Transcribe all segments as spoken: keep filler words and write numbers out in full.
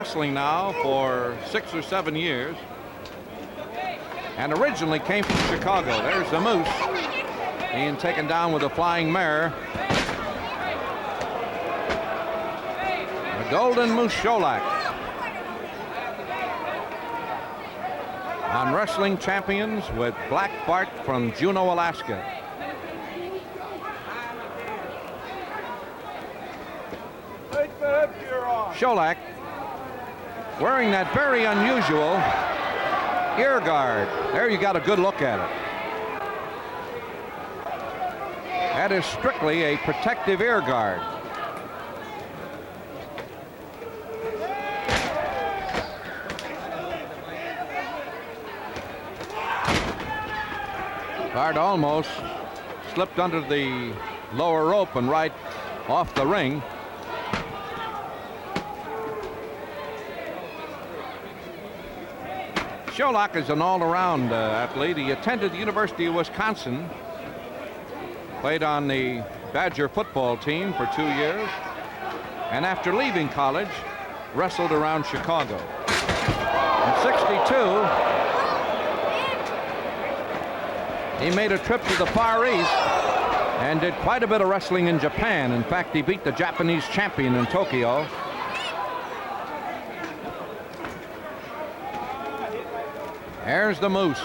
Wrestling now for six or seven years, and originally came from Chicago. There's the Moose being taken down with a flying mare. The Golden Moose Cholak on Wrestling Champions with Black Bart from Juneau, Alaska. Cholak wearing that very unusual ear guard. There you got a good look at it. That is strictly a protective ear guard. Bart almost slipped under the lower rope and right off the ring. Cholak is an all-around uh, athlete. He attended the University of Wisconsin, played on the Badger football team for two years, and after leaving college, wrestled around Chicago. In sixty-two, he made a trip to the Far East and did quite a bit of wrestling in Japan. In fact, he beat the Japanese champion in Tokyo. There's the Moose.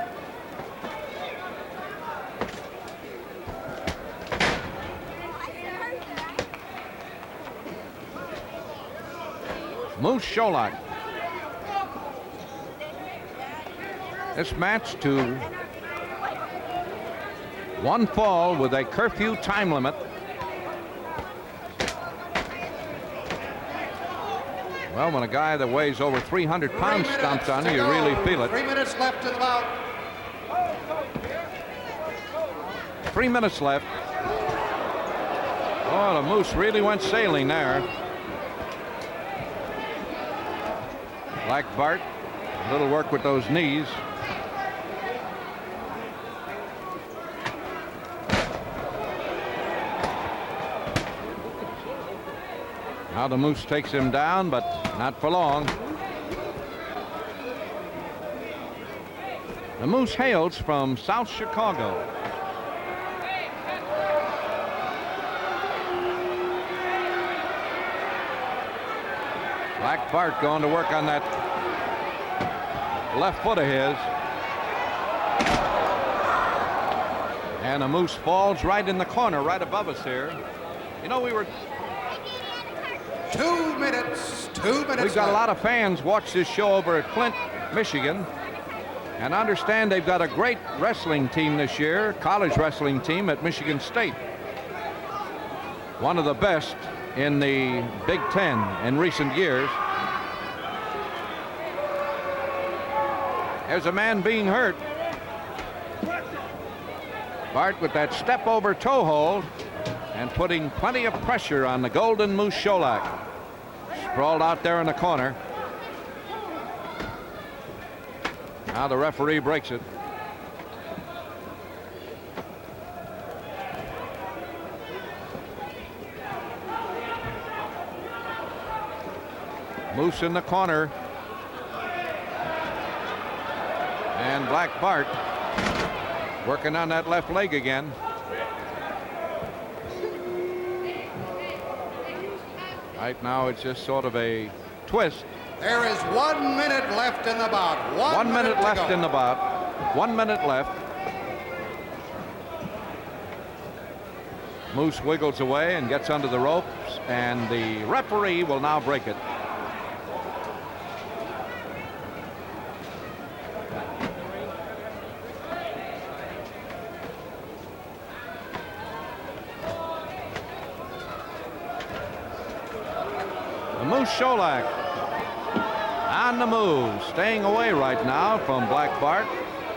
Moose Cholak. This match to one fall with a curfew time limit. Well, when a guy that weighs over three hundred pounds stomps on you, you really feel it. Three minutes left in the bout. Three minutes left. Oh, the Moose really went sailing there. Black Bart, a little work with those knees. Now the Moose takes him down, but not for long. The Moose hails from South Chicago. Black Bart going to work on that left foot of his. And the Moose falls right in the corner, right above us here. You know, we were... Two minutes, two minutes. We've got left. a lot of fans watch this show over at Flint, Michigan, and I understand they've got a great wrestling team this year, college wrestling team at Michigan State. One of the best in the Big Ten in recent years. There's a man being hurt. Bart with that step over toe hold and putting plenty of pressure on the Golden Moose Cholak. Sprawled out there in the corner. Now the referee breaks it. Moose in the corner. And Black Bart working on that left leg again. Right now it's just sort of a twist. There is one minute left in the bout. One, one minute, minute left go. in the bout. One minute left. Moose wiggles away and gets under the ropes, and the referee will now break it. Moose Cholak on the move, staying away right now from Black Bart.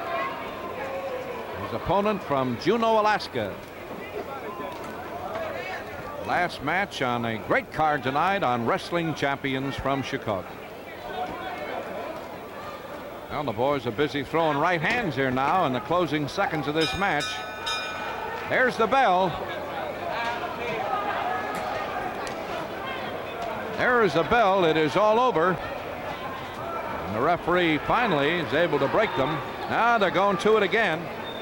His opponent from Juneau, Alaska. Last match on a great card tonight on Wrestling Champions from Chicago. Well, the boys are busy throwing right hands here now in the closing seconds of this match. There's the bell. There is a bell. It is all over. And the referee finally is able to break them. Now they're going to it again.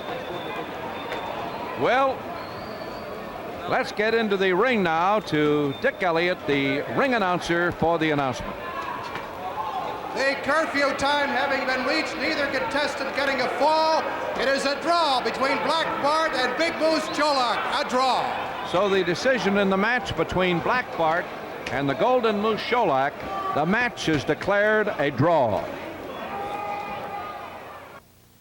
Well, let's get into the ring now to Dick Elliott, the ring announcer for the announcement. The curfew time having been reached, neither contestant getting a fall. It is a draw between Black Bart and Big Moose Cholak. A draw. So the decision in the match between Black Bart and the Golden Moose Cholak, the match is declared a draw.